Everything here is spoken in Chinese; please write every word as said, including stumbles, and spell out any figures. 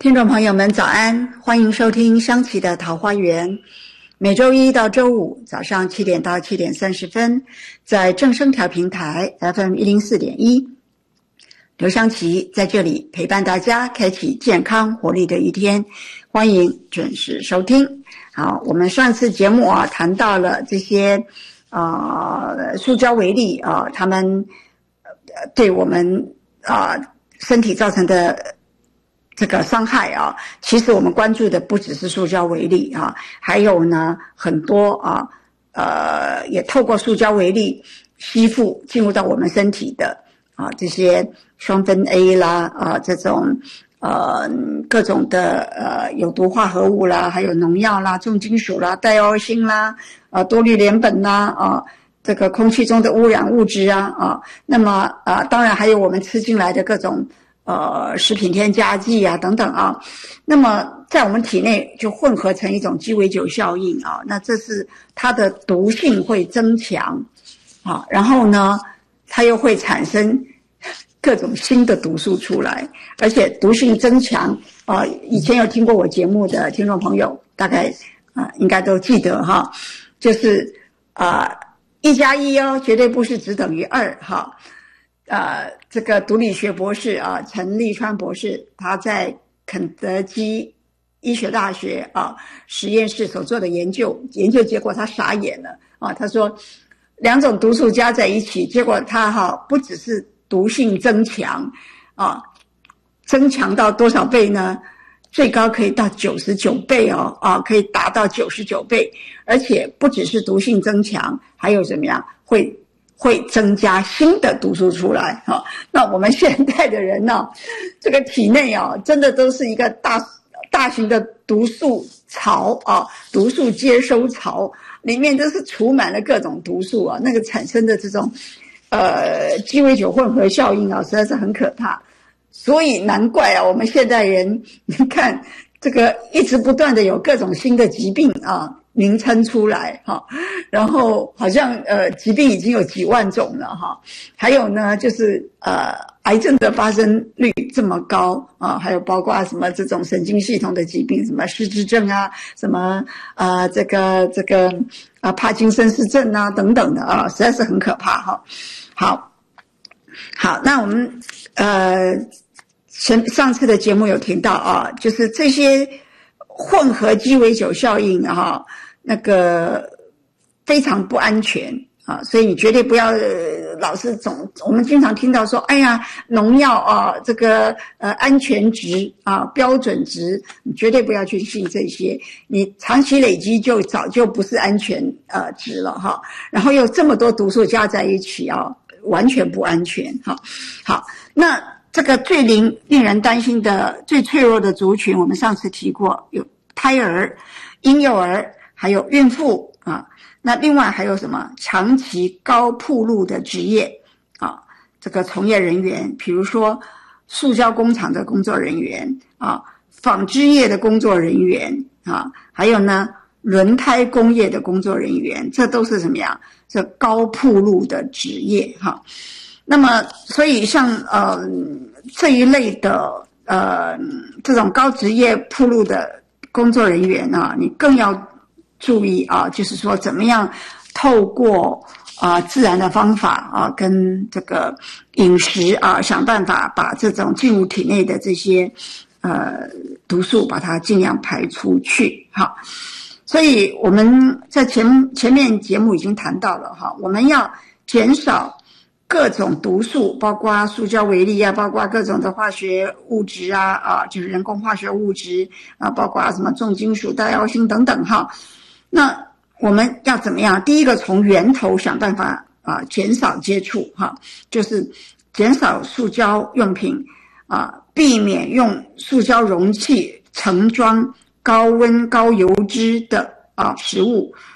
听众朋友们早安，欢迎收听香琪的桃花源。每周一到周五早上七点到七点三十分，在正声调频台 F M 一零四点一，刘香琪在这里陪伴大家，开启健康活力的一天。欢迎准时收听。好，我们上次节目啊谈到了这些呃塑胶微粒啊，他们对我们啊身体造成的这个伤害啊，其实我们关注的不只是塑胶微粒啊，还有呢很多啊呃也透过塑胶微粒吸附进入到我们身体的啊这些双酚 A 啦啊这种呃各种的呃有毒化合物啦，还有农药啦、重金属啦、戴欧辛啦、啊多氯联苯啦啊这个空气中的污染物质啊啊，那么啊当然还有我们吃进来的各种呃，食品添加剂啊，等等啊，那么在我们体内就混合成一种鸡尾酒效应啊，那这是它的毒性会增强啊，然后呢，它又会产生各种新的毒素出来，而且毒性增强啊，以前有听过我节目的听众朋友，大概啊应该都记得哈，就是啊一加一哦，绝对不是只等于二哈。呃，这个毒理学博士啊，陈立川博士，他在肯德基医学大学啊实验室所做的研究，研究结果他傻眼了啊！他说，两种毒素加在一起，结果它哈、啊、不只是毒性增强啊，增强到多少倍呢？最高可以到九十九倍哦啊，可以达到九十九倍，而且不只是毒性增强，还有怎么样会。会增加新的毒素出来哈，那我们现代的人呢，这个体内啊，真的都是一个大大型的毒素槽啊，毒素接收槽，里面都是储满了各种毒素啊，那个产生的这种呃鸡尾酒混合效应啊，实在是很可怕。所以难怪啊，我们现代人你看这个一直不断的有各种新的疾病啊。名称出来哈，然后好像呃疾病已经有几万种了哈，还有呢就是呃癌症的发生率这么高啊，还有包括什么这种神经系统的疾病，什么失智症啊，什么呃这个这个啊帕金森氏症啊等等的啊，实在是很可怕哈。好，好，那我们呃前上次的节目有听到啊，就是这些混合鸡尾酒效应啊。那个非常不安全啊，所以你绝对不要、呃、老是总我们经常听到说，哎呀，农药啊，这个呃安全值啊标准值，你绝对不要去信这些，你长期累积就早就不是安全呃值了哈。然后又这么多毒素加在一起啊，完全不安全哈。好，那这个最令令人担心的、最脆弱的族群，我们上次提过，有胎儿、婴幼儿。还有孕妇啊，那另外还有什么长期高暴露的职业啊？这个从业人员，比如说塑胶工厂的工作人员啊，纺织业的工作人员啊，还有呢轮胎工业的工作人员，这都是什么样？这高暴露的职业哈、啊。那么，所以像呃这一类的呃这种高职业暴露的工作人员啊，你更要注意啊，就是说怎么样透过啊自然的方法啊，跟这个饮食啊，想办法把这种进入体内的这些呃毒素，把它尽量排出去哈。所以我们在前前面节目已经谈到了哈，我们要减少各种毒素，包括塑胶微粒啊，包括各种的化学物质啊啊，就是人工化学物质啊，包括什么重金属、戴欧辛等等哈。那我们要怎么样？第一个从源头想办法啊，减少接触哈，就是减少塑胶用品啊，避免用塑胶容器盛装高温高油脂的啊食物